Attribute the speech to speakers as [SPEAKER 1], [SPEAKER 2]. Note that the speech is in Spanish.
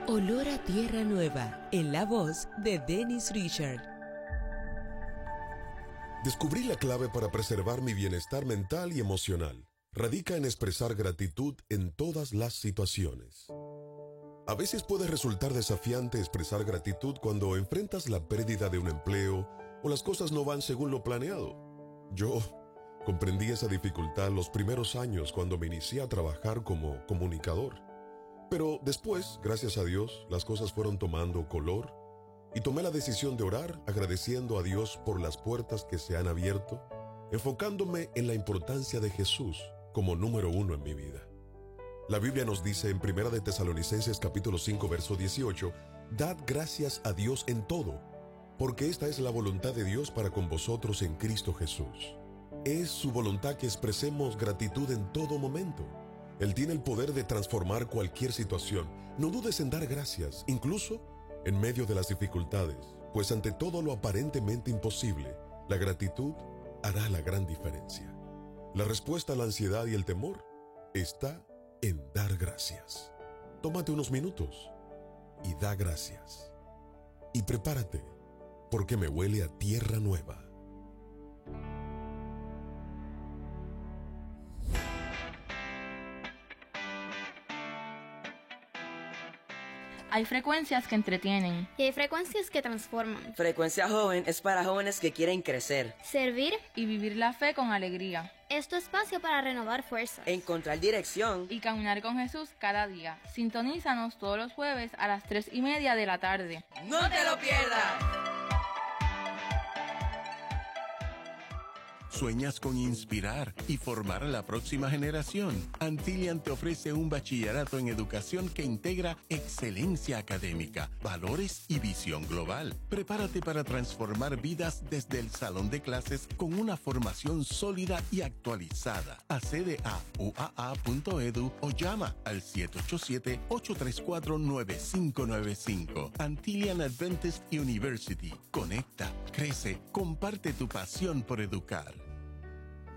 [SPEAKER 1] Olor a tierra nueva, en la voz de Dennis Richard.
[SPEAKER 2] Descubrí la clave para preservar mi bienestar mental y emocional. Radica en expresar gratitud en todas las situaciones. A veces puede resultar desafiante expresar gratitud cuando enfrentas la pérdida de un empleo o las cosas no van según lo planeado. Yo comprendí esa dificultad los primeros años cuando me inicié a trabajar como comunicador. Pero después, gracias a Dios, las cosas fueron tomando color y tomé la decisión de orar agradeciendo a Dios por las puertas que se han abierto, enfocándome en la importancia de Jesús como número 1 en mi vida. La Biblia nos dice en 1 de Tesalonicenses capítulo 5 verso 18, «Dad gracias a Dios en todo, porque esta es la voluntad de Dios para con vosotros en Cristo Jesús». Es su voluntad que expresemos gratitud en todo momento. Él tiene el poder de transformar cualquier situación. No dudes en dar gracias, incluso en medio de las dificultades, pues ante todo lo aparentemente imposible, la gratitud hará la gran diferencia. La respuesta a la ansiedad y el temor está en dar gracias. Tómate unos minutos y da gracias. Y prepárate, porque me huele a tierra nueva.
[SPEAKER 3] Hay frecuencias que entretienen.
[SPEAKER 4] Y hay frecuencias que transforman.
[SPEAKER 5] Frecuencia Joven es para jóvenes que quieren crecer,
[SPEAKER 4] servir
[SPEAKER 3] y vivir la fe con alegría.
[SPEAKER 4] Es tu espacio para renovar fuerzas.
[SPEAKER 5] encontrar dirección
[SPEAKER 3] Y caminar con Jesús cada día. Sintonízanos todos los jueves a las 3:30 de la tarde.
[SPEAKER 5] ¡No te lo pierdas!
[SPEAKER 6] ¿Sueñas con inspirar y formar a la próxima generación? Antillian te ofrece un bachillerato en educación que integra excelencia académica, valores y visión global. Prepárate para transformar vidas desde el salón de clases con una formación sólida y actualizada. Accede a uaa.edu o llama al 787-834-9595. Antillian Adventist University. Conecta, crece, comparte tu pasión por educar.